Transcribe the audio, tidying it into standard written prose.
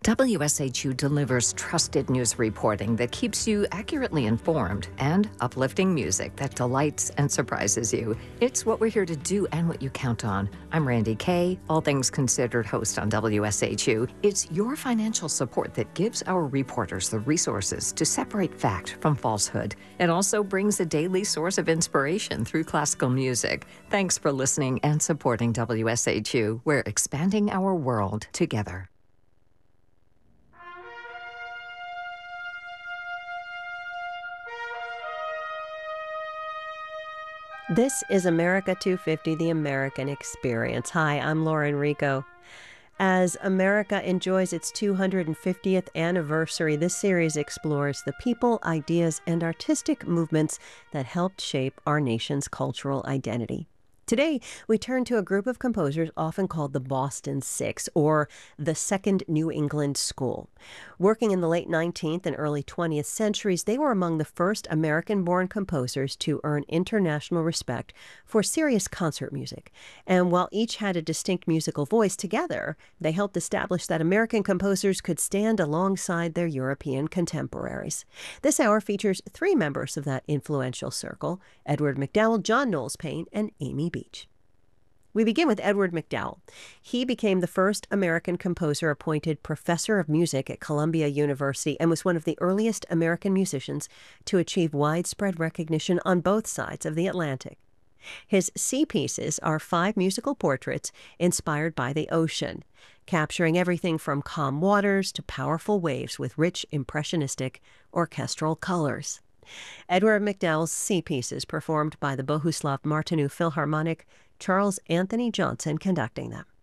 WSHU delivers trusted news reporting that keeps you accurately informed and uplifting music that delights and surprises you. It's what we're here to do and what you count on. I'm Randy Kay, All Things Considered host on WSHU. It's your financial support that gives our reporters the resources to separate fact from falsehood. It also brings a daily source of inspiration through classical music. Thanks for listening and supporting WSHU. We're expanding our world together. This is America 250, the American Experience. Hi, I'm Lauren Rico. As America enjoys its 250th anniversary, this series explores the people, ideas, and artistic movements that helped shape our nation's cultural identity. Today, we turn to a group of composers often called the Boston Six, or the Second New England School. Working in the late 19th and early 20th centuries, they were among the first American-born composers to earn international respect for serious concert music. And while each had a distinct musical voice, together, they helped establish that American composers could stand alongside their European contemporaries. This hour features three members of that influential circle: Edward MacDowell, John Knowles Paine, and Amy Beach. We begin with Edward MacDowell. He became the first American composer appointed professor of music at Columbia University and was one of the earliest American musicians to achieve widespread recognition on both sides of the Atlantic. His sea pieces are 5 musical portraits inspired by the ocean, capturing everything from calm waters to powerful waves with rich, impressionistic orchestral colors. Edward MacDowell's sea pieces performed by the Bohuslav Martinu Philharmonic, Charles Anthony Johnson conducting them.